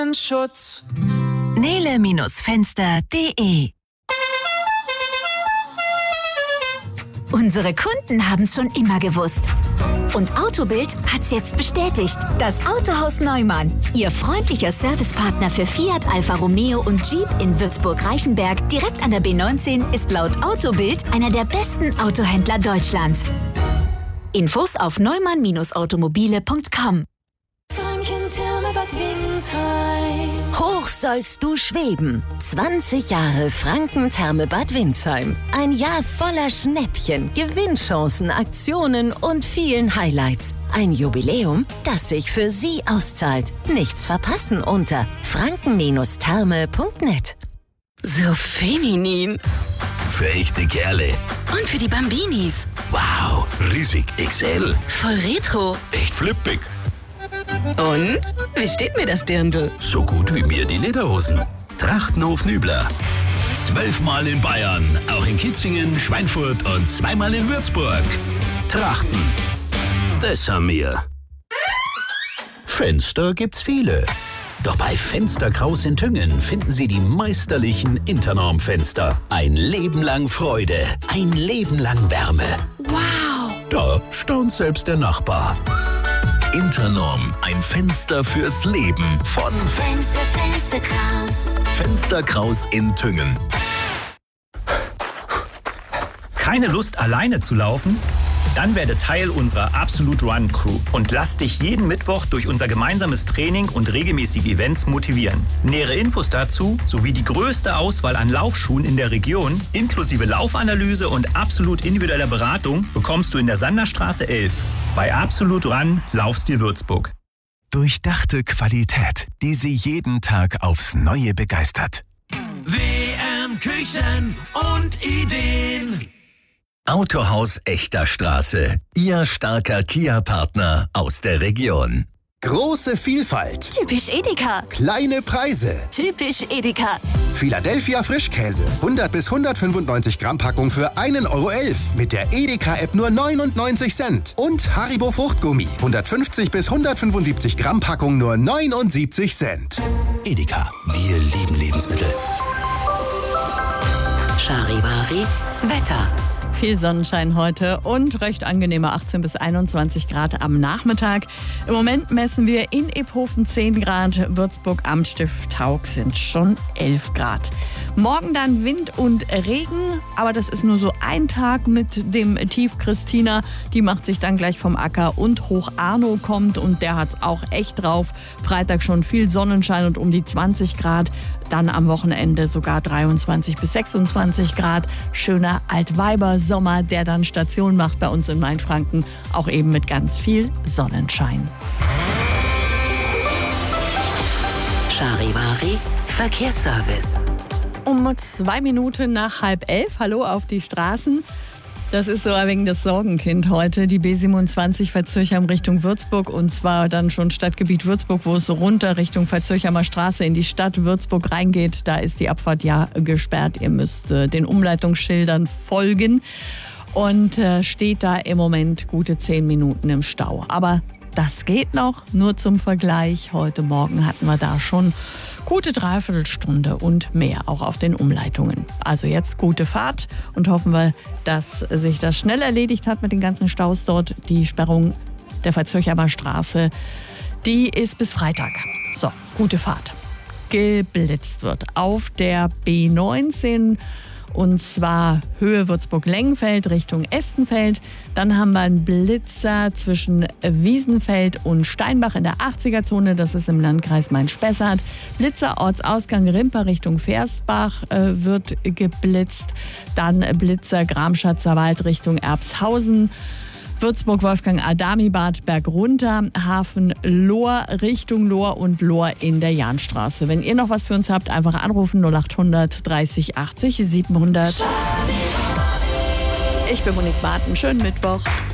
Schutz. Nele-Fenster.de. Unsere Kunden haben es schon immer gewusst. Und Autobild hat's jetzt bestätigt. Das Autohaus Neumann, Ihr freundlicher Servicepartner für Fiat, Alfa Romeo und Jeep in Würzburg-Reichenberg, direkt an der B19, ist laut Autobild einer der besten Autohändler Deutschlands. Infos auf neumann-automobile.com. Hoch sollst du schweben. 20 Jahre Franken-Therme Bad Windsheim. Ein Jahr voller Schnäppchen, Gewinnchancen, Aktionen und vielen Highlights. Ein Jubiläum, das sich für Sie auszahlt. Nichts verpassen unter franken-therme.net. So feminin. Für echte Kerle. Und für die Bambinis. Wow, riesig XL. Voll retro. Echt flippig. Und? Wie steht mir das Dirndl? So gut wie mir die Lederhosen. Trachtenhof Nübler. 12-mal in Bayern, auch in Kitzingen, Schweinfurt und 2-mal in Würzburg. Trachten. Das haben wir. Fenster gibt's viele. Doch bei Fenster Kraus in Tüngen finden Sie die meisterlichen Internorm-Fenster. Ein Leben lang Freude, ein Leben lang Wärme. Wow. Da staunt selbst der Nachbar. Internorm, ein Fenster fürs Leben von Fenster Kraus. Fenster Kraus in Tüngen. Keine Lust, alleine zu laufen? Dann werde Teil unserer Absolute Run Crew und lass dich jeden Mittwoch durch unser gemeinsames Training und regelmäßige Events motivieren. Nähere Infos dazu sowie die größte Auswahl an Laufschuhen in der Region, inklusive Laufanalyse und absolut individueller Beratung, bekommst du in der Sanderstraße 11 bei Absolute Run Laufstil Würzburg. Durchdachte Qualität, die Sie jeden Tag aufs Neue begeistert. WM Küchen und Ideen. Autohaus Echter Straße, Ihr starker Kia-Partner aus der Region. Große Vielfalt. Typisch Edeka. Kleine Preise. Typisch Edeka. Philadelphia Frischkäse. 100 bis 195 Gramm Packung für 1,11 € mit der Edeka-App nur 99 Cent. Und Haribo Fruchtgummi. 150 bis 175 Gramm Packung nur 79 Cent. Edeka, wir lieben Lebensmittel. Charivari, Wetter. Viel Sonnenschein heute und recht angenehme 18 bis 21 Grad am Nachmittag. Im Moment messen wir in Iphofen 10 Grad, Würzburg, Amtsstift, Taug sind schon 11 Grad. Morgen dann Wind und Regen, aber das ist nur so ein Tag mit dem Tief Christina. Die macht sich dann gleich vom Acker und Hoch Arno kommt und der hat's auch echt drauf. Freitag schon viel Sonnenschein und um die 20 Grad. Dann am Wochenende sogar 23 bis 26 Grad. Schöner Altweiber-Sommer, der dann Station macht bei uns in Mainfranken. Auch eben mit ganz viel Sonnenschein. Charivari, Verkehrsservice. Um 2 Minuten nach 10:30, hallo auf die Straßen. Das ist so ein wenig das Sorgenkind heute. Die B27 Veitshöchheim Richtung Würzburg und zwar dann schon Stadtgebiet Würzburg, wo es so runter Richtung Veitshöchheimer Straße in die Stadt Würzburg reingeht. Da ist die Abfahrt ja gesperrt. Ihr müsst den Umleitungsschildern folgen und steht da im Moment gute 10 Minuten im Stau. Aber das geht noch, nur zum Vergleich. Heute Morgen hatten wir da schon gute Dreiviertelstunde und mehr, auch auf den Umleitungen. Also jetzt gute Fahrt und hoffen wir, dass sich das schnell erledigt hat mit den ganzen Staus dort. Die Sperrung der Veitshöchheimer Straße, die ist bis Freitag. So, gute Fahrt. Geblitzt wird auf der B19. Und zwar Höhe Würzburg-Lengenfeld Richtung Estenfeld. Dann haben wir einen Blitzer zwischen Wiesenfeld und Steinbach in der 80er-Zone. Das ist im Landkreis Main-Spessart. Blitzer Ortsausgang Rimper Richtung Versbach wird geblitzt. Dann Blitzer Gramschatzer Wald Richtung Erbshausen. Würzburg Wolfgang Adami Bad Berg runter, Hafen Lohr Richtung Lohr und Lohr in der Jahnstraße. Wenn ihr noch was für uns habt, einfach anrufen 0800 30 80 700. Ich bin Monique Martin, schönen Mittwoch.